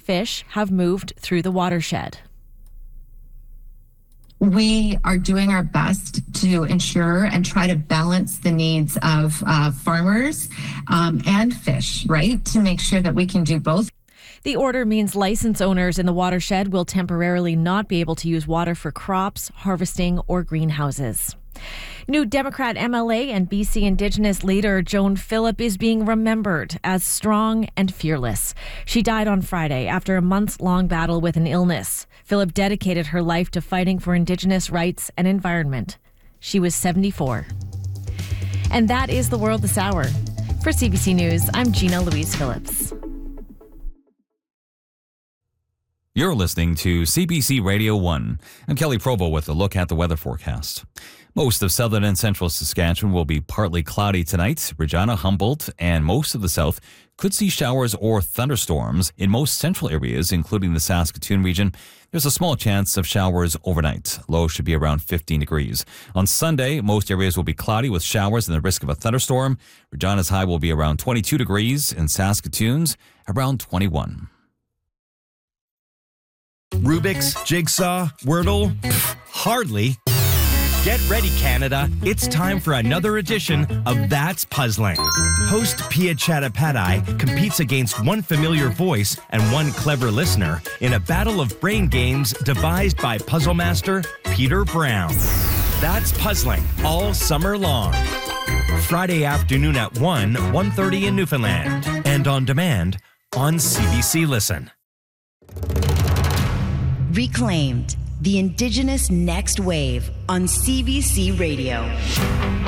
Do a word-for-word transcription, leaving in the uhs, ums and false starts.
fish have moved through the watershed. We are doing our best to ensure and try to balance the needs of uh, farmers um, and fish, right? To make sure that we can do both. The order means license owners in the watershed will temporarily not be able to use water for crops, harvesting, or greenhouses. New Democrat M L A and B C Indigenous leader Joan Phillip is being remembered as strong and fearless. She died on Friday after a months-long battle with an illness. Phillip dedicated her life to fighting for Indigenous rights and environment. She was seventy-four. And that is the world this hour. For C B C News, I'm Gina Louise Phillips. You're listening to C B C Radio one. I'm Kelly Provo with a look at the weather forecast. Most of southern and central Saskatchewan will be partly cloudy tonight. Regina, Humboldt, and most of the south could see showers or thunderstorms. In most central areas, including the Saskatoon region, there's a small chance of showers overnight. Low should be around fifteen degrees. On Sunday, most areas will be cloudy with showers and the risk of a thunderstorm. Regina's high will be around twenty-two degrees and Saskatoon's around twenty-one. Rubik's, Jigsaw, Wordle? Pfft, hardly. Get ready, Canada. It's time for another edition of That's Puzzling. Host Pia Chattopadhyay competes against one familiar voice and one clever listener in a battle of brain games devised by puzzle master Peter Brown. That's Puzzling all summer long. Friday afternoon at one, one thirty in Newfoundland. And on demand on C B C Listen. Reclaimed, the Indigenous Next Wave on C B C Radio.